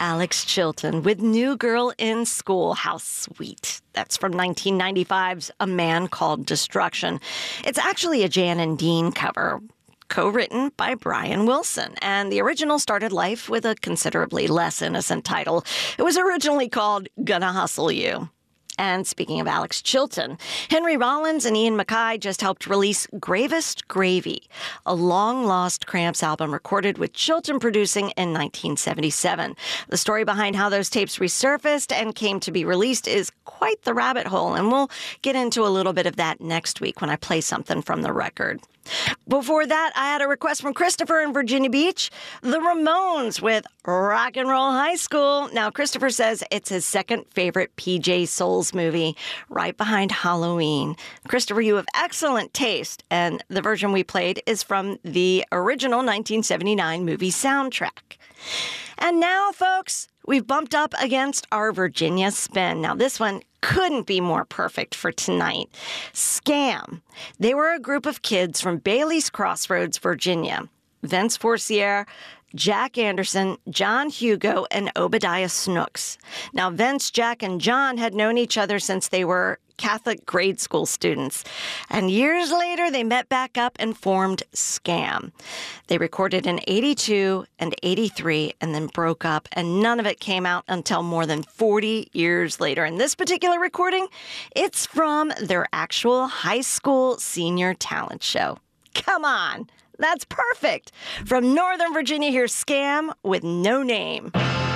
Alex Chilton with New Girl in School. How sweet. That's from 1995's A Man Called Destruction. It's actually a Jan and Dean cover, co-written by Brian Wilson, and the original started life with a considerably less innocent title. It was originally called Gonna Hustle You. And speaking of Alex Chilton, Henry Rollins and Ian MacKaye just helped release Gravest Gravy, a long-lost Cramps album recorded with Chilton producing in 1977. The story behind how those tapes resurfaced and came to be released is quite the rabbit hole, and we'll get into a little bit of that next week when I play something from the record. Before that, I had a request from Christopher in Virginia Beach, the Ramones with Rock and Roll High School. Now, Christopher says it's his second favorite PJ Souls movie, right behind Halloween. Christopher, you have excellent taste, and the version we played is from the original 1979 movie soundtrack. And now, folks, we've bumped up against our Virginia spin. Now, this one couldn't be more perfect for tonight. Scam. They were a group of kids from Bailey's Crossroads, Virginia. Vince Forcier, Jack Anderson, John Hugo, and Obadiah Snooks. Now, Vince, Jack, and John had known each other since they were Catholic grade school students. And years later, they met back up and formed Scam. They recorded in 82 and 83 and then broke up, and none of it came out until more than 40 years later. And this particular recording, it's from their actual high school senior talent show. Come on, that's perfect. From Northern Virginia, here's Scam with No Name.